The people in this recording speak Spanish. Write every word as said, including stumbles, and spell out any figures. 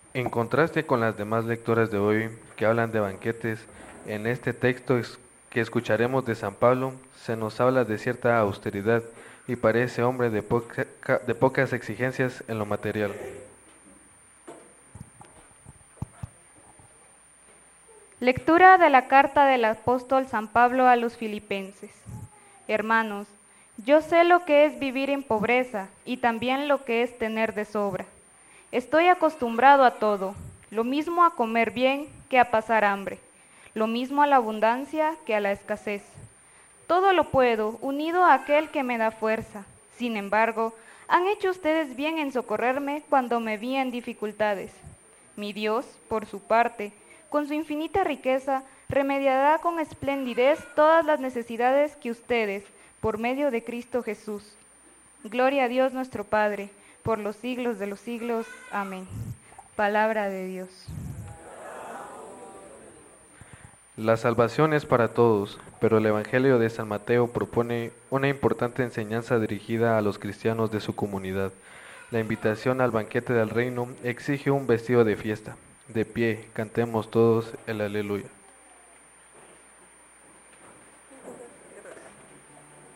En contraste con las demás lecturas de hoy que hablan de banquetes, en este texto es- que escucharemos de San Pablo se nos habla de cierta austeridad y parece hombre de, poca- de pocas exigencias en lo material. Lectura de la carta del apóstol San Pablo a los filipenses. Hermanos, yo sé lo que es vivir en pobreza y también lo que es tener de sobra. Estoy acostumbrado a todo, lo mismo a comer bien que a pasar hambre, lo mismo a la abundancia que a la escasez. Todo lo puedo, unido a aquel que me da fuerza. Sin embargo, han hecho ustedes bien en socorrerme cuando me vi en dificultades. Mi Dios, por su parte, con su infinita riqueza, remediará con esplendidez todas las necesidades que ustedes, por medio de Cristo Jesús. Gloria a Dios nuestro Padre, por los siglos de los siglos. Amén. Palabra de Dios. La salvación es para todos, pero el Evangelio de San Mateo propone una importante enseñanza dirigida a los cristianos de su comunidad. La invitación al banquete del reino exige un vestido de fiesta. De pie, cantemos todos el aleluya.